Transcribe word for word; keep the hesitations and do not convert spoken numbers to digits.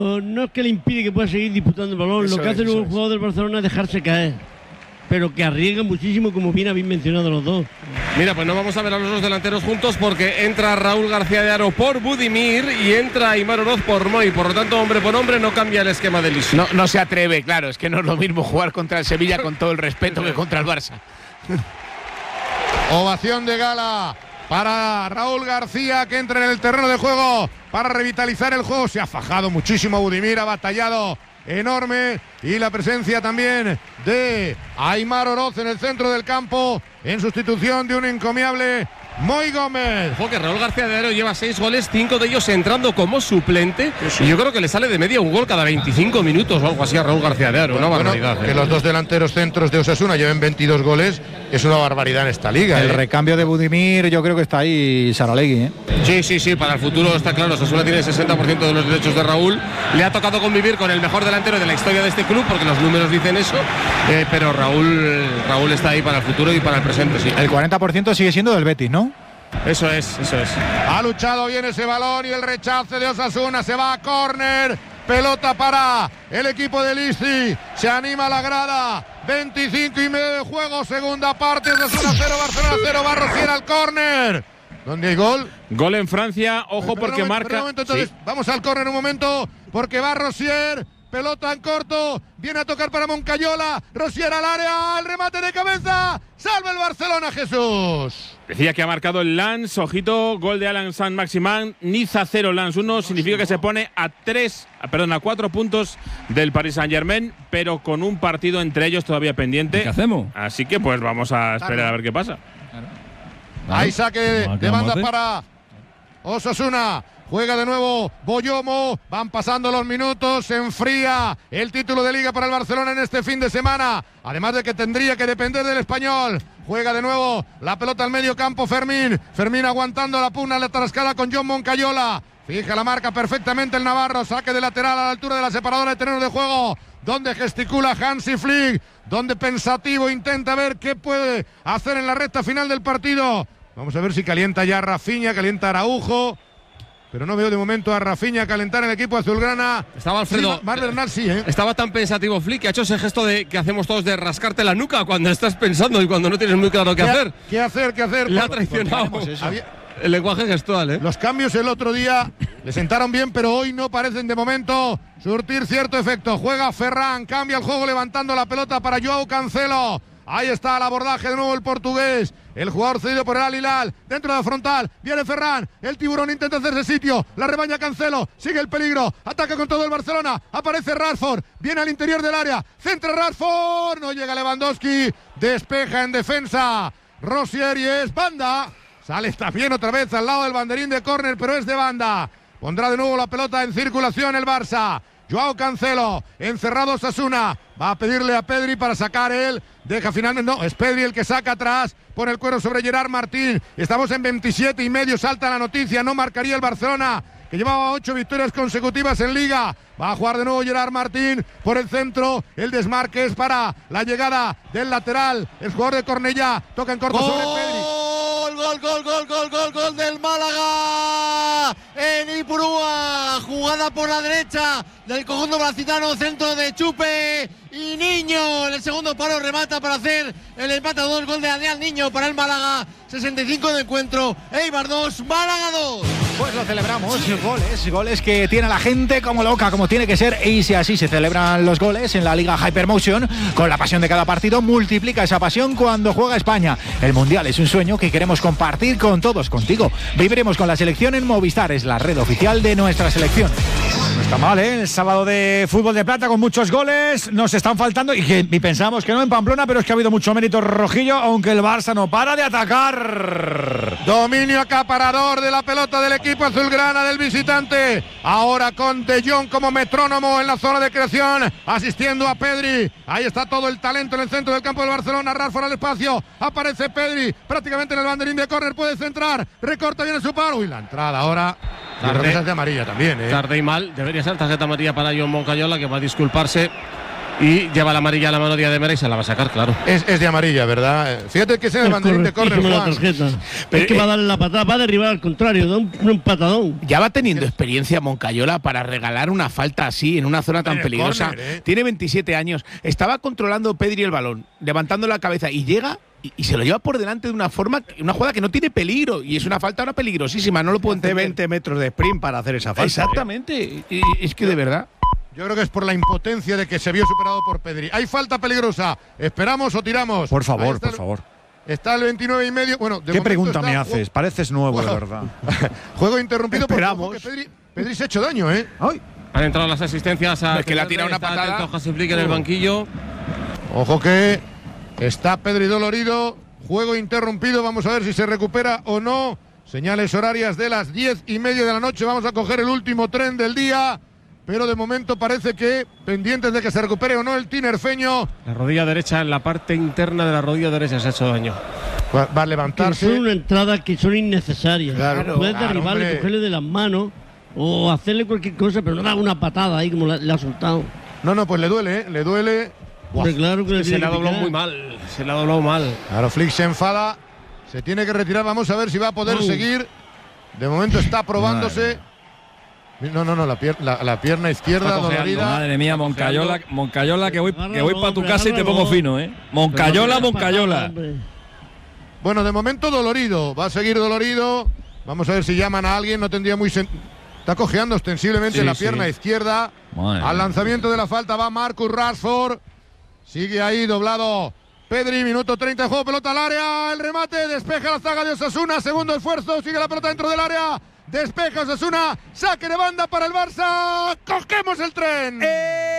No es que le impide que pueda seguir disputando el balón, eso lo que es, hace el jugador del Barcelona es dejarse caer, pero que arriesga muchísimo, como bien habéis mencionado los dos. Mira, pues no vamos a ver a los dos delanteros juntos porque entra Raúl García de Haro por Budimir y entra Aimar Oroz por Moy. Por lo tanto, hombre por hombre no cambia el esquema de Liso. No, no se atreve, claro, es que no es lo mismo jugar contra el Sevilla con todo el respeto que contra el Barça. Ovación de gala para Raúl García, que entra en el terreno de juego para revitalizar el juego. Se ha fajado muchísimo Budimir, ha batallado enorme, y la presencia también de Aimar Oroz en el centro del campo en sustitución de un encomiable Moy Gómez. Ojo que Raúl García de Haro lleva seis goles, cinco de ellos entrando como suplente, y yo creo que le sale de media un gol cada veinticinco minutos o algo así a Raúl García de Haro. Una bueno, barbaridad. Que ¿eh? los dos delanteros centros de Osasuna lleven veintidós goles es una barbaridad en esta liga. El ¿eh? recambio de Budimir, yo creo que está ahí Saralegui. ¿eh? Sí, sí, sí, para el futuro está claro. Osasuna tiene el sesenta por ciento de los derechos de Raúl. Le ha tocado convivir con el mejor delantero de la historia de este club, porque los números dicen eso, eh, pero Raúl, Raúl está ahí para el futuro y para el presente, sí. El cuarenta por ciento sigue siendo del Betis, ¿no? Eso es, eso es. Ha luchado bien ese balón y el rechace de Osasuna. Se va a córner. Pelota para el equipo de Lisi. Se anima la grada. veinticinco y medio de juego. Segunda parte. Osasuna cero, Barcelona cero. Va Rosier al córner. ¿Dónde hay gol? Gol en Francia. Ojo, Espera porque un momento, marca. espera un momento, entonces, sí. Vamos al córner un momento. Porque va Rosier. Pelota en corto, viene a tocar para Moncayola, Rosier al área, el remate de cabeza, salva el Barcelona, Jesús. Decía que ha marcado el Lens, ojito, gol de Alan Saint-Maximin, Niza cero, Lens uno, significa que se pone a tres, perdón, a cuatro puntos del Paris Saint-Germain, pero con un partido entre ellos todavía pendiente. ¿Qué hacemos? Así que pues vamos a esperar a ver qué pasa. Hay saque de banda para Osasuna. Juega de nuevo Boyomo, van pasando los minutos, se enfría el título de Liga para el Barcelona en este fin de semana, además de que tendría que depender del Español. Juega de nuevo la pelota al medio campo Fermín, Fermín aguantando la pugna, la trascada con John Moncayola, fija la marca perfectamente el navarro, saque de lateral a la altura de la separadora de terreno de juego, donde gesticula Hansi Flick, donde pensativo intenta ver qué puede hacer en la recta final del partido. Vamos a ver si calienta ya Rafinha, calienta Araujo. Pero no veo de momento a Rafinha calentar el equipo azulgrana. Estaba Alfredo. Sí, Mar Bernal sí, ¿eh? Estaba tan pensativo Flick que ha hecho ese gesto de que hacemos todos de rascarte la nuca cuando estás pensando y cuando no tienes muy claro qué, ¿Qué hacer. ¿Qué hacer? ¿Qué hacer? Le ha Por- traicionado por- había- el lenguaje gestual, ¿eh? Los cambios el otro día le sentaron bien, pero hoy no parecen de momento surtir cierto efecto. Juega Ferran, cambia el juego levantando la pelota para Joao Cancelo. Ahí está el abordaje de nuevo el portugués. El jugador cedido por el Al Hilal. Dentro de la frontal. Viene Ferran. El tiburón intenta hacerse sitio. La rebaña Cancelo. Sigue el peligro. Ataca con todo el Barcelona. Aparece Rashford. Viene al interior del área. Centra Rashford. No llega Lewandowski. Despeja en defensa Rosier y es banda. Sale también otra vez al lado del banderín de córner, pero es de banda. Pondrá de nuevo la pelota en circulación el Barça. Joao Cancelo, encerrado Osasuna, va a pedirle a Pedri para sacar él, deja finalmente, no, es Pedri el que saca atrás, pone el cuero sobre Gerard Martín, estamos en veintisiete y medio, salta la noticia, no marcaría el Barcelona, que llevaba ocho victorias consecutivas en Liga, va a jugar de nuevo Gerard Martín por el centro, el desmarque es para la llegada del lateral, el jugador de Cornellá, toca en corto ¡Gol! sobre Pedri. Gol, gol, gol, gol, gol, gol del Málaga en Ipurúa, jugada por la derecha del conjunto bracitano, centro de Chupe y Niño, en el segundo palo remata para hacer el empate a dos, gol de Adrián Niño para el Málaga, sesenta y cinco de encuentro, Eibar dos, Málaga dos. Pues lo celebramos, goles, goles que tiene la gente como loca, como tiene que ser, y si así se celebran los goles en la Liga Hypermotion, con la pasión de cada partido, multiplica esa pasión cuando juega España. El Mundial es un sueño que queremos compartir con todos, contigo. Viviremos con la selección en Movistar, es la red oficial de nuestra selección. No está mal, ¿eh? El sábado de fútbol de plata con muchos goles, nos están faltando, y, que, y pensamos que no en Pamplona, pero es que ha habido mucho mérito rojillo, aunque el Barça no para de atacar. Dominio acaparador de la pelota del equipo azulgrana del visitante. Ahora con De Jong como metrónomo en la zona de creación, asistiendo a Pedri. Ahí está todo el talento en el centro del campo del Barcelona. Rashford al espacio. Aparece Pedri prácticamente en el banderín de córner. Puede centrar. Recorta bien su paro. Y la entrada ahora. La tarjeta de amarilla también, ¿eh? Tarde y mal. Debería ser tarjeta amarilla para John Moncayola, que va a disculparse y lleva la amarilla a la mano Díaz de Mera y se la va a sacar, claro. Es, es de amarilla, ¿verdad? Fíjate que es en el Es banderín de córner, correctísima la Juan. tarjeta. Pero, es que va a eh, darle la patada, va a derribar al contrario, da un, un patadón. Ya va teniendo experiencia Moncayola para regalar una falta así en una zona tan En el peligrosa. córner, ¿eh? Tiene veintisiete años. Estaba controlando Pedri el balón, levantando la cabeza y llega y, y se lo lleva por delante de una forma, una jugada que no tiene peligro y es una falta ahora peligrosísima. No lo puedo De entender. veinte metros de sprint para hacer esa falta. Exactamente. Y- y es que de verdad. Yo creo que es por la impotencia de que se vio superado por Pedri. Hay falta peligrosa. ¿Esperamos o tiramos? Por Ahí favor, está por el- favor. Está el veintinueve y medio. Bueno, de ¿Qué momento pregunta está me ju- haces? Pareces nuevo, de Bueno. verdad. Juego interrumpido por Esperamos. que Pedri, Pedri se ha hecho daño, ¿eh? Ay, Han entrado las asistencias a Es que le ha tirado una está patada. atento Hansi Flick en el banquillo. Ojo que está Pedri dolorido. Juego interrumpido. Vamos a ver si se recupera o no. Señales horarias de las diez y media de la noche. Vamos a coger el último tren del día. Pero de momento parece que pendientes de que se recupere o no el tinerfeño. La rodilla derecha, en la parte interna de la rodilla derecha se ha hecho daño. Va, va a Que levantarse. son una entrada que son innecesarias. Claro, Puedes claro, derribarle, hombre. cogerle de las manos o hacerle cualquier cosa, pero no da una patada ahí como la- le ha soltado. No, no, pues le duele, ¿eh? Le duele. Hombre, claro que le Se tiene le ha que doblado picar. muy mal. Se le ha doblado mal. Claro, Flick se enfada. Se tiene que retirar. Vamos a ver si va a poder Au. seguir. De momento está probándose. No, no, no, la, pier- la, la pierna izquierda Está cojeando. dolorida. Madre mía, Moncayola, Moncayola, que voy, que voy para tu Agárralo, casa y te hombre, pongo agárralo. fino, ¿eh? Moncayola, Pero no Moncayola. patada, hombre. Bueno, de momento dolorido. Va a seguir dolorido. Vamos a ver si llaman a alguien. No tendría muy. sen- Está cojeando ostensiblemente Sí, la sí. pierna izquierda. Madre Al mía. lanzamiento de la falta va Marcus Rashford. Sigue ahí doblado Pedri. Minuto treinta de juego. Pelota al área. El remate. Despeja la zaga de Osasuna. Segundo esfuerzo. Sigue la pelota dentro del área. Despeja Osasuna. Saque de banda para el Barça. Cogemos el tren.